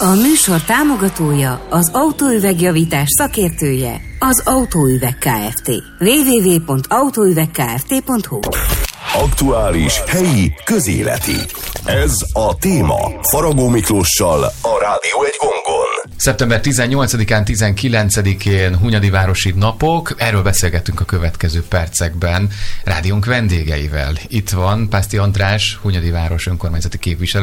A műsor támogatója, az autóüvegjavítás szakértője, az Autóüveg Kft. www.autóüvegkft.hu. Aktuális, helyi, közéleti. Ez a téma. Faragó Miklóssal, a Rádió egy gongon. Szeptember 18-án, 19-én Hunyadivárosi napok. Erről beszélgettünk a következő percekben rádiónk vendégeivel. Itt van Pászti András, Hunyadiváros önkormányzati képviselő.